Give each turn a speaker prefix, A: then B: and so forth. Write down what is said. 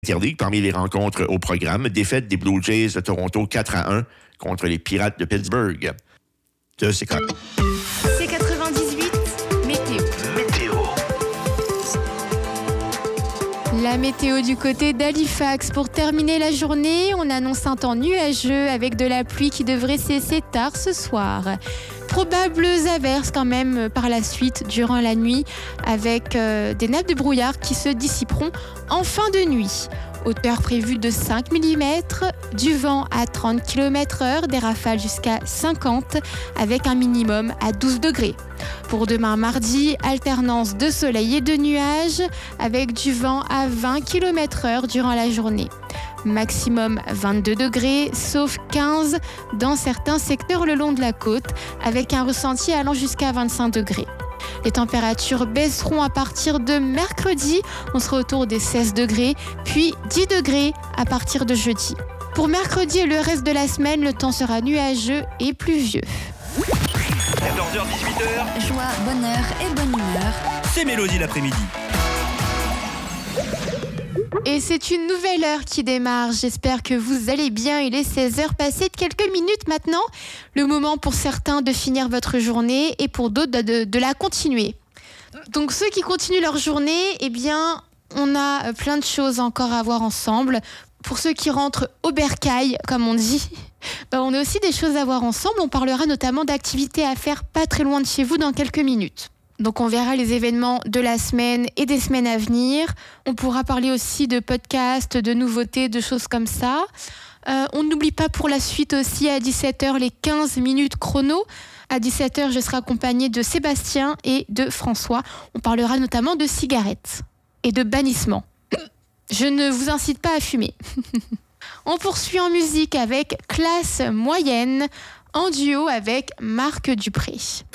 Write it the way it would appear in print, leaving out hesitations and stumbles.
A: Interligue parmi les rencontres au programme, défaite des Blue Jays de Toronto 4-1 contre les Pirates de Pittsburgh. C'est quoi?
B: C'est 98 météo. La météo du côté d'Halifax. Pour terminer la journée, on annonce un temps nuageux avec de la pluie qui devrait cesser tard ce soir. Probables averses quand même par la suite durant la nuit avec des nappes de brouillard qui se dissiperont en fin de nuit. Hauteur prévue de 5 mm, du vent à 30 km/h, des rafales jusqu'à 50 avec un minimum à 12 degrés. Pour demain mardi, alternance de soleil et de nuages avec du vent à 20 km/h durant la journée. Maximum 22 degrés, sauf 15 dans certains secteurs le long de la côte, avec un ressenti allant jusqu'à 25 degrés. Les températures baisseront à partir de mercredi, on sera autour des 16 degrés, puis 10 degrés à partir de jeudi. Pour mercredi et le reste de la semaine, le temps sera nuageux et pluvieux.
C: 14h, 18h.
D: Joie, bonheur et bonne humeur.
C: C'est Mélodie l'après-midi.
B: Et c'est une nouvelle heure qui démarre. J'espère que vous allez bien. Il est 16h passé de quelques minutes maintenant. Le moment pour certains de finir votre journée et pour d'autres de la continuer. Donc ceux qui continuent leur journée, eh bien, on a plein de choses encore à voir ensemble. Pour ceux qui rentrent au bercail, comme on dit, on a aussi des choses à voir ensemble. On parlera notamment d'activités à faire pas très loin de chez vous dans quelques minutes. Donc on verra les événements de la semaine et des semaines à venir. On pourra parler aussi de podcasts, de nouveautés, de choses comme ça. On n'oublie pas pour la suite aussi à 17h les 15 minutes chrono. À 17h, je serai accompagnée de Sébastien et de François. On parlera notamment de cigarettes et de bannissement. Je ne vous incite pas à fumer. On poursuit en musique avec Classe Moyenne en duo avec Marc Dupré.